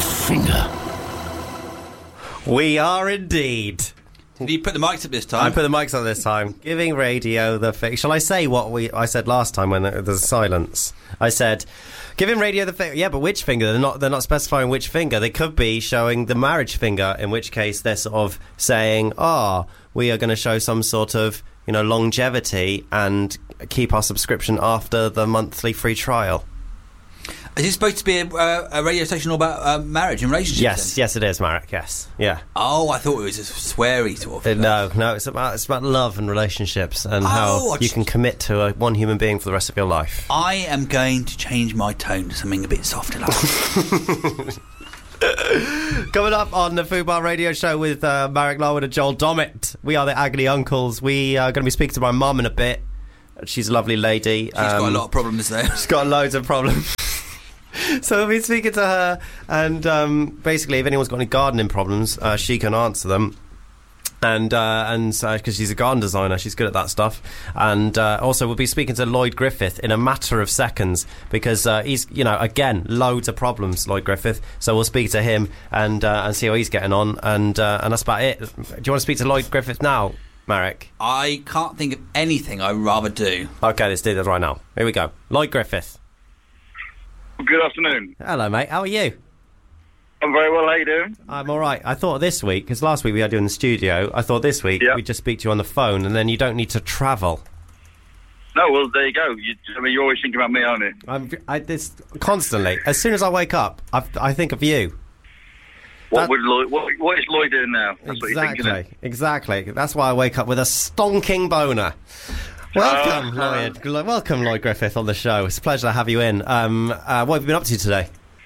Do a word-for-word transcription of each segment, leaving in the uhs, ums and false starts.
finger. We are indeed. Did you put the mics up this time? I put the mics on this time. Giving radio the finger. Shall I say what we I said last time when there was silence? I said, giving radio the finger. Yeah, but which finger? They're not. They're not specifying which finger. They could be showing the marriage finger. In which case, they're sort of saying, "Ah, oh, we are going to show some sort of, you know, longevity and keep our subscription after the monthly free trial." Is it supposed to be a, uh, a radio station all about uh, marriage and relationships? Yes, then? yes, it is, Marek. Yes, yeah. Oh, I thought it was a sweary sort of. Uh, no, no, it's about it's about love and relationships and oh, how just, you can commit to a, one human being for the rest of your life. I am going to change my tone to something a bit softer. Like Coming up on the Food Bar Radio Show with uh, Marek Larwood and Joel Dommett. We are the Agony Uncles. We are going to be speaking to my mum in a bit. She's a lovely lady. She's um, got a lot of problems there. She's got loads of problems. So we'll be speaking to her, and um, basically, if anyone's got any gardening problems, uh, she can answer them. And uh, and because uh, she's a garden designer, she's good at that stuff. And uh, also, we'll be speaking to Lloyd Griffith in a matter of seconds because uh, he's, you know, again, loads of problems, Lloyd Griffith. So we'll speak to him and uh, and see how he's getting on. And uh, and that's about it. Do you want to speak to Lloyd Griffith now, Marek? I can't think of anything I'd rather do. Okay, let's do this right now. Here we go. Lloyd Griffith. Good afternoon. Hello, mate. How are you? I'm very well. How you doing? I'm all right. I thought this week, because last week we had you in the studio, I thought this week yeah. we'd just speak to you on the phone, and then you don't need to travel. No, well, there you go. You, I mean, you're always thinking about me, aren't you? I'm I, this, constantly. As soon as I wake up, I've, I think of you. What that, would Lloyd? What, what is Lloyd doing now? That's exactly. What you're thinking, exactly. That's why I wake up with a stonking boner. Welcome, uh, Lloyd. Uh, Welcome, Lloyd Griffith, on the show. It's a pleasure to have you in. Um, uh, what have you been up to today?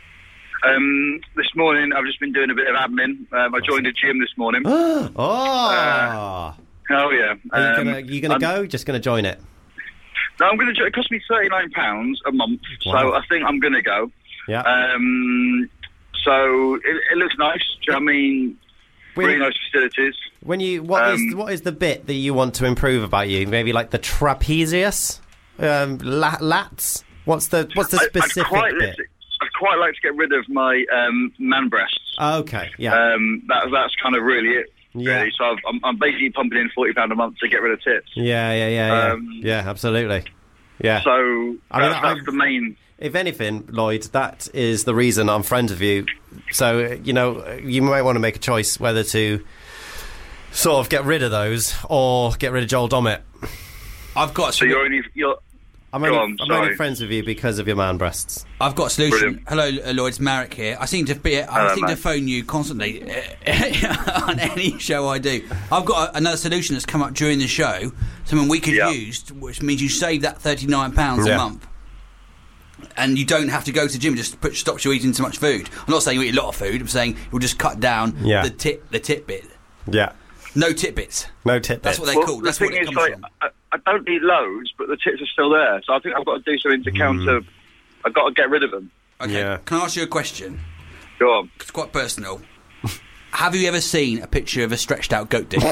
Um, this morning, I've just been doing a bit of admin. Um, I joined a gym this morning. oh! Uh, oh, yeah. Are um, you going to go? Just going to join it? No, I'm going to. It cost me thirty-nine pounds a month, wow. So I think I'm going to go. Yeah. Um, so it, it looks nice. Do you know what I mean? When, really nice facilities. When you, what um, is what is the bit that you want to improve about you? Maybe like the trapezius, um, lat, lats. What's the what's the specific I, I'd quite bit? To, I'd quite like to get rid of my um, man breasts. Okay, yeah. Um, that that's kind of really it. Yeah. Really. So I've, I'm, I'm basically pumping in forty pound a month to get rid of tits. Yeah, yeah, yeah, yeah. Um, yeah, absolutely. Yeah. So I mean, that's, that's I, the main. If anything, Lloyd, that is the reason I'm friends with you. So, you know, you might want to make a choice whether to sort of get rid of those or get rid of Joel Dommett. I've got. So you're only you're. I'm, only, on, I'm only friends with you because of your man breasts. I've got a solution. Brilliant. Hello, uh, Lloyd. It's Marek here. I seem to be. I Hello, seem mate. to phone you constantly on any show I do. I've got a, another solution that's come up during the show. Something we could yeah. use, which means you save that thirty-nine pounds yeah. a month. And you don't have to go to the gym. It just put, stops you eating too much food. I'm not saying you eat a lot of food. I'm saying it will just cut down yeah. the tit, the tit bit. Yeah. No tit bits. No tit bits. That's what they well, call. That's the what thing it is, comes like, from. I, I don't eat loads, but the tits are still there. So I think I've got to do something to counter. Mm. I've got to get rid of them. Okay. Yeah. Can I ask you a question? Go on. It's quite personal. Have you ever seen a picture of a stretched out goat dick?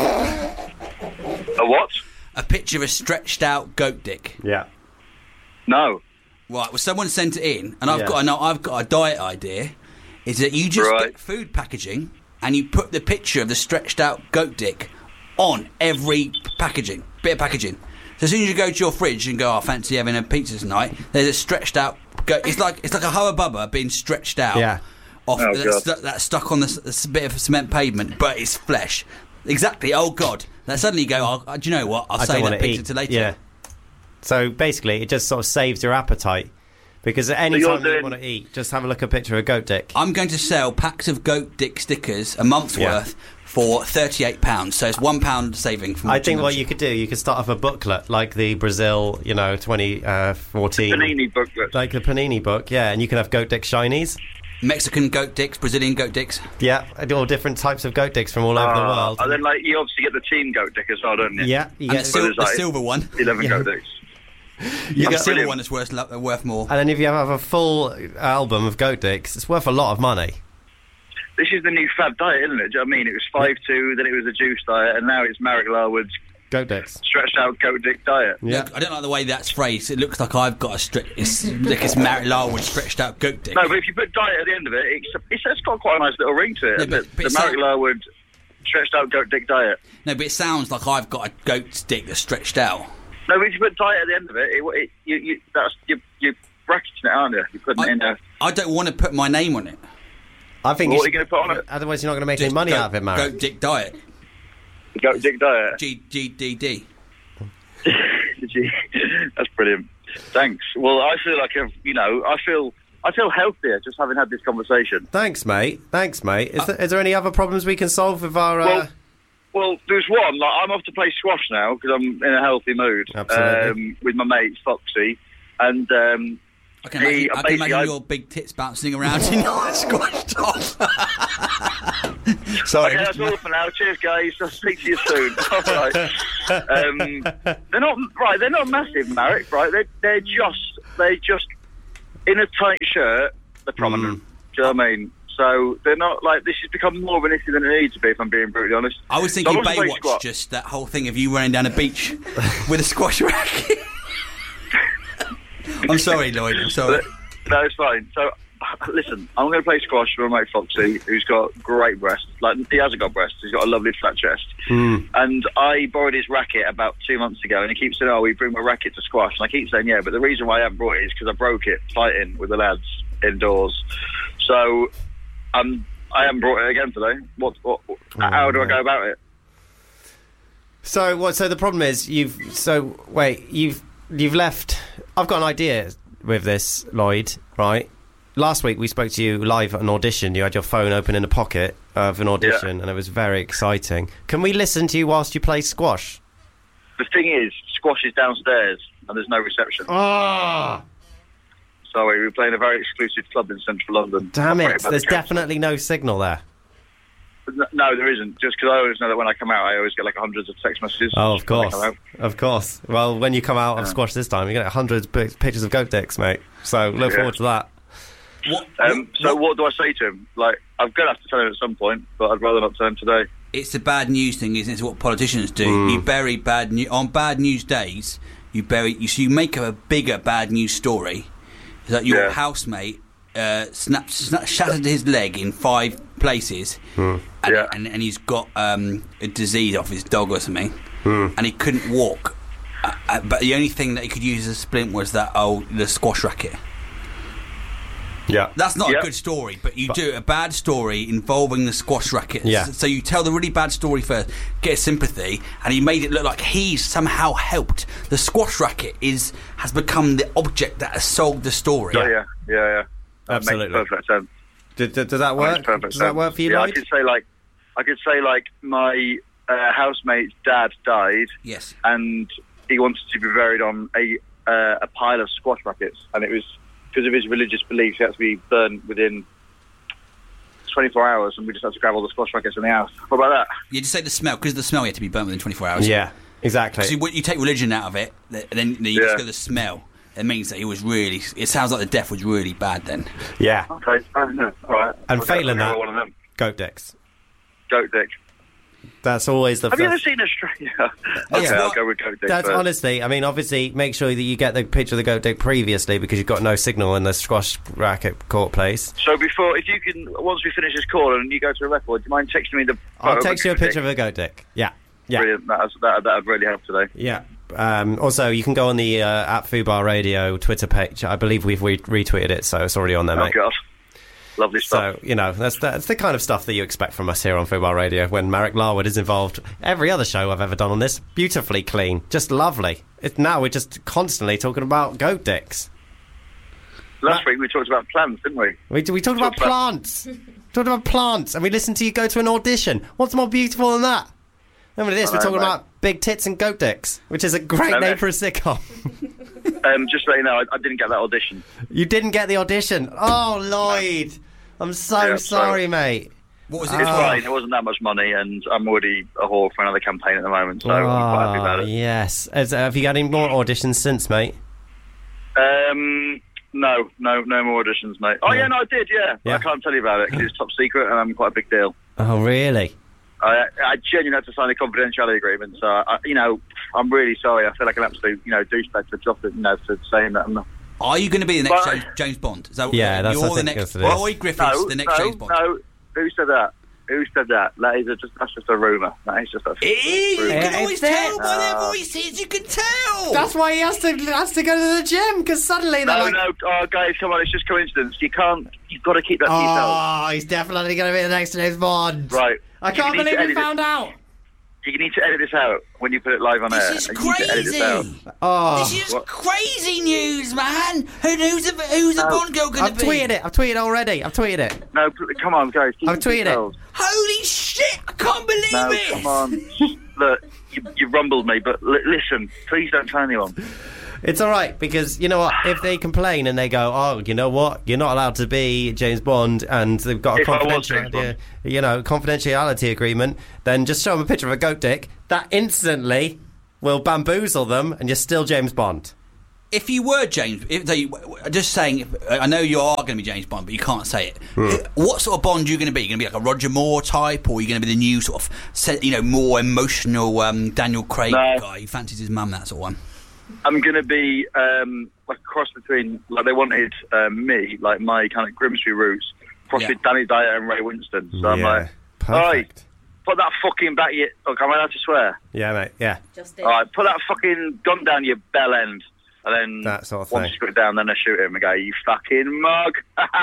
A what? A picture of a stretched out goat dick. Yeah. No. Right. Well, someone sent it in, and I've Yeah. got. I know I've got a diet idea. Is that you just Right. get food packaging and you put the picture of the stretched out goat dick on every packaging, bit of packaging. So as soon as you go to your fridge and go, oh, I fancy having a pizza tonight, there's a stretched out goat. It's like it's like a Hubba Bubba being stretched out. Yeah. Off Oh, that's, God. that's stuck on this, this bit of cement pavement, but it's flesh. Exactly. Oh God. Then suddenly you go, oh, do you know what? I'll I save don't want that to pizza eat. to later. Yeah. So basically, it just sort of saves your appetite because at any So you're time you doing- want to eat, just have a look at a picture of a goat dick. I'm going to sell packs of goat dick stickers, a month's Yeah. worth, for thirty-eight pounds. So it's one pound saving from I watching think what them. you could do, you could start off a booklet like the Brazil, you know, twenty fourteen, Panini booklet. like the Panini book, yeah, and you can have goat dick shinies. Mexican goat dicks, Brazilian goat dicks. Yeah, all different types of goat dicks from all over the Uh, world. And then, like, you obviously get the team goat dick as well, don't you? Yeah, you And get, the, sil- there's the like- silver one. eleven Yeah. goat dicks. you The get, silver brilliant. one is worth, lo- worth more. and then if you have a full album of goat dicks, it's worth a lot of money. This is the new fad diet, isn't it? Do you know what I mean? It was five two, then it was a juice diet, and now it's Marek Larwood's Goat dicks. Stretched out goat dick diet. Yeah. Look, I don't like the way that's phrased. It looks like I've got a stretch. It's like it's Marek Larwood stretched out goat dick. No, but if you put diet at the end of it, it's, it's, it's got quite a nice little ring to it. No, isn't but- it? but the it's Marek like- Larwood stretched out goat dick diet. No, but it sounds like I've got a goat's dick that's stretched out. No, but if you put diet at the end of it, it, it you, you, that's you, you're bracketing it, aren't you? You're putting I, it in there. I don't want to put my name on it. I think What you are you going to put on it? Otherwise, you're not going to make Just any money goat, out of it, Marek. Goat dick diet. The goat dick diet. G G D D. Gee, that's brilliant. Thanks. Well, I feel like I've, you know, I feel I feel healthier just having had this conversation. Thanks, mate. Thanks, mate. Is, there, is there any other problems we can solve with our... Uh... Well, well, there's one. Like, I'm off to play squash now because I'm in a healthy mood. Absolutely. Um, with my mate Foxy, and um, I can imagine, he, I can basically, imagine I- your big tits bouncing around in your squash top. Sorry. Okay, that's all for now. Cheers, guys. I'll speak to you soon. All right. Um, they're not right. They're not massive, Marek. Right? They're they're just they just in a tight shirt. They're prominent. Mm. Do you know what I mean? So they're not like this has become more of an issue than it needs to be. If I'm being brutally honest. I was So thinking I'm also playing Baywatch, squat. just that whole thing of you running down a beach with a squash racket. I'm sorry, Lloyd. I'm sorry. But, no, it's fine. So, listen, I'm going to play squash with my mate Foxy, who's got great breasts. Like, he hasn't got breasts. He's got a lovely flat chest. Mm. And I borrowed his racket about two months ago, and he keeps saying, oh, we bring my racket to squash. And I keep saying, yeah, but the reason why I haven't brought it is because I broke it fighting with the lads indoors. So, um, I haven't brought it again today. What? what how do I go about it? So what? So the problem is you've. So wait, you've you've left. I've got an idea with this, Lloyd. Right. Last week we spoke to you live at an audition. You had your phone open in the pocket of an audition, Yeah. and it was very exciting. Can we listen to you whilst you play squash? The thing is, squash is downstairs, and there's no reception. Ah, Sorry, we're playing a very exclusive club in central London. damn Operated it! by the There's council. definitely no signal there. No, no, there isn't. Just because I always know that when I come out, I always get like hundreds of text messages. Oh, of when I course, come out. of course. Well, when you come out of squash this time, you get hundreds of pic- pictures of goat dicks, mate. So look Yeah. forward to that. What, Um, what- so what- what do I say to him? Like, I'm going to have to tell him at some point, but I'd rather not tell him today. It's the bad news thing, isn't it? It's what politicians do. Mm. You bury bad news on bad news days. You bury you. So you make a bigger bad news story. It's like your Yeah. housemate uh, snapped, sna- shattered his leg in five places, and, Yeah. and and he's got um, a disease off his dog or something, Hmm. and he couldn't walk. Uh, uh, but the only thing that he could use as a splint was that oh the squash racket. Yeah. That's not Yeah. a good story, but you do a bad story involving the squash racket. Yeah. So you tell the really bad story first, get sympathy, and he made it look like he's somehow helped. The squash racket is has become the object that has sold the story. Oh, yeah, yeah, yeah. That Absolutely. makes perfect sense. Does, does that That work? makes perfect Does that sense. work for you, Yeah, I Lloyd? could say like, I could say like my uh, housemate's dad died, Yes. and he wanted to be buried on a uh, a pile of squash rackets, and it was because of his religious beliefs, he had to be burned within twenty-four hours, and we just had to grab all the squash rackets in the house. What about that? You just say the smell, because the smell you had to be burnt within twenty-four hours. Yeah, exactly. So you, you take religion out of it, th- then you Yeah. just go the smell. It means that he was really. It sounds like the death was really bad then. Yeah, Okay, I don't know. All right. And Okay, failing I'll that- go one of them. goat dicks. Goat dick. That's always the Have you ever first. seen a straight? Yeah. Okay, Yeah. I'll go with goat dick. That's first. honestly, I mean, obviously, make sure that you get the picture of the goat dick previously because you've got no signal in the squash racket court place. So before, if you can, once we finish this call and you go to a record, do you mind texting me the? I'll photo text you a of the picture dick? of a goat dick. Yeah, yeah, Brilliant. That that that would really help today. yeah. Um, also, you can go on the uh, at Fubar Radio Twitter page. I believe we've re- retweeted it, so it's already on there, Oh mate. God, lovely stuff. So, you know, that's, that's the kind of stuff that you expect from us here on Fubar Radio when Marek Larwood is involved. Every other show I've ever done on this, beautifully clean, just lovely. It's, now we're just constantly talking about goat dicks. Last week we talked about plants, didn't we? We, we talked about Talked about- plants. talked about plants, and we listened to you go to an audition. What's more beautiful than that? Remember this, I we're know, talking mate. about big tits and goat dicks, which is a great No, name no. for a sitcom. Um, just so you know, I, I didn't get that audition. You didn't get the audition. Oh, Lloyd. I'm so Yeah, sorry, sorry. mate. What was it? It's Oh. fine. It wasn't that much money, and I'm already a whore for another campaign at the moment, so I'm quite happy about Oh, it. yes. Has, have you got any more auditions since, mate? Um, no, no, no more auditions, mate. Oh Yeah. yeah, no, I did. Yeah, Yeah. I can't tell you about it because it's top secret, and I'm quite a big deal. Oh, really? I, I genuinely had to sign a confidentiality agreement. So, I, you know, I'm really sorry. I feel like an absolute, you know, douchebag for dropping, you know, for saying that I'm not. Are you going to be the next But- James, James Bond? Is that, Yeah, that's you're what I the think next. that's what it is. Lloyd Griffiths, No, the next no, James Bond. no. Who said that? Who said that? That is a, just, that's just a rumour. That is just a It is. You rumour. can always It's it. tell by their Uh, voices. You can tell. That's why he has to has to go to the gym, because suddenly they're No, like, no, oh, guys, come on, it's just coincidence. You can't, you've got to keep that to yourself. oh, he's definitely going to be the next James Bond. Right. I You can't need to believe we edit found out. it. You need to edit this out when you put it live on This air. is You need to edit this out. crazy. Oh, This is What? crazy news, man. Who, who's a who's a No. Bond girl going I've to be? tweeted it. I've tweeted it already. I've tweeted it. No, pl- come on, guys. Keep I've it to tweeted it. yourselves. Holy shit! I can't believe No, it. come on. Look, you, you rumbled me, but li- listen, please don't tell anyone. It's all right, because you know what? If they complain and they go, "Oh, you know what? You're not allowed to be James Bond," and they've got a If I was confidential, James Bond. you know, confidentiality agreement, then just show them a picture of a goat dick. That instantly will bamboozle them, and you're still James Bond. If you were James, if they, just saying, I know you are going to be James Bond, but you can't say it. What sort of Bond are you going to be? Are you going to be like a Roger Moore type, or are you going to be the new sort of, se- you know, more emotional um, Daniel Craig No. guy who fancies his mum, that sort of one? I'm going to be um, like a cross between, like they wanted um, me, like my kind of Grimsby roots, cross Yeah. with Danny Dyer and Ray Winston. So I'm Yeah, like, perfect. put that fucking back, you. Look, am I allowed to swear? Yeah, mate. Yeah, Just did. All right, put that fucking gun down your bell end. And then That sort of once thing. you put it down, then I shoot him and go, you fucking mug.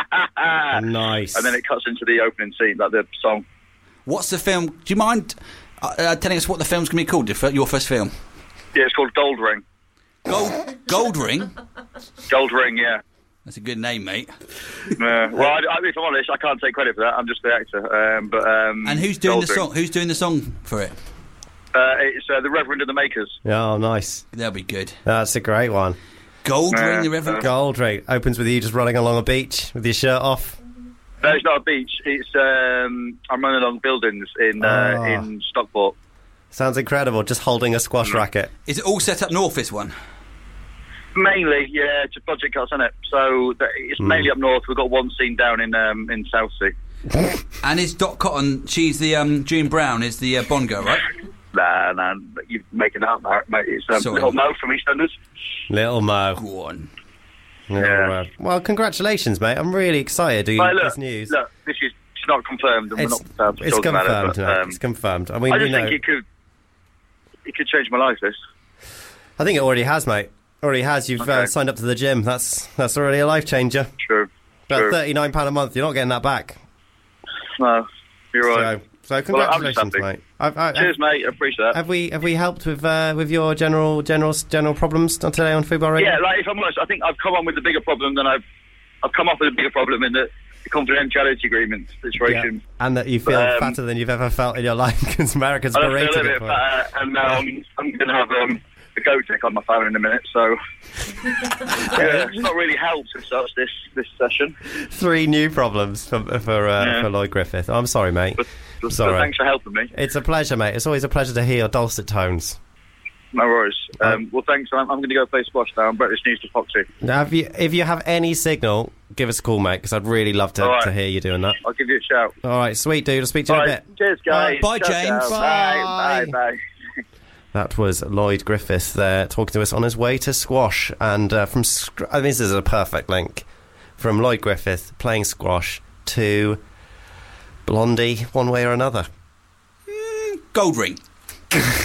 nice. And then it cuts into the opening scene, like the song. What's the film? Do you mind uh, uh, telling us what the film's going to be called? the fir- Your first film? Yeah, it's called Gold Ring. Gold, Gold Ring. Gold Ring, yeah. That's a good name, mate. Uh, well, I, I, if I'm honest, I can't take credit for that. I'm just the actor. Um, but um, And who's doing Gold the Ring. song? Who's doing the song for it? Uh, it's uh, the Reverend and the Makers. Oh, nice. That'll be good. That's a great one. Gold Uh, Ring, the Reverend. Gold Ring opens with you just running along a beach with your shirt off. No, it's not a beach. It's um, I'm running along buildings in uh, Oh. in Stockport. Sounds incredible. Just holding a squash racket. Is it all set up north? This one. Mainly, yeah, it's a budget cuts, isn't it? So that- it's Hmm. mainly up north. We've got one scene down in um, in Southsea. And is Dot Cotton? She's the um, June Brown is the uh, Bond girl, right? Nah, nah, you're making that up, mate. It's um, Sorry. Little Mo from EastEnders. Little Mo. Go on. Little Yeah. Mo. Well, congratulations, mate. I'm really excited to But get look, this news. look, this is it's not confirmed, and it's we're not allowed to it's talk about confirmed, it. But, mate. um, It's confirmed. I mean, I we just know. think it could it could change my life. This. I think it already has, mate. Already has. You've uh, Okay. signed up to the gym. That's that's already a life changer. True. About True. thirty-nine pound a month. You're not getting that back. No, you're right. So, so Well, I'm just congratulations, happy. mate. I've, I, Cheers, mate. I appreciate that. Have we have we helped with uh, with your general general general problems on today on Football Radio? Yeah, like if I'm honest, I think I've come on with the bigger problem than I've I've come up with a bigger problem in the, the confidentiality agreement Yeah. situation. And that you feel Um, fatter than you've ever felt in your life because Americans I feel a berated little it bit for it. fatter, and now I'm, I'm going to have um, a goat tick on my phone in a minute. So yeah, it's not really helped as such this this session. Three new problems for for, uh, Yeah. for Lloyd Griffith. I'm sorry, mate. But, but, Sorry. but thanks for helping me. It's a pleasure, mate. It's always a pleasure to hear your dulcet tones. No worries. Um, Um, well, thanks. I'm, I'm going to go play squash now. I'm British News to Foxy. Now, if you if you have any signal, give us a call, mate, because I'd really love to, All right. to hear you doing that. I'll give you a shout. All right, sweet dude. I'll speak to you All in a right. bit. Cheers, guys. Bye, Ciao, James. ciao. Bye. Bye. Bye. Bye. That was Lloyd Griffith there talking to us on his way to squash, and uh, from sc- I mean, this is a perfect link from Lloyd Griffith playing squash to Blondie, one way or another. Gold Ring.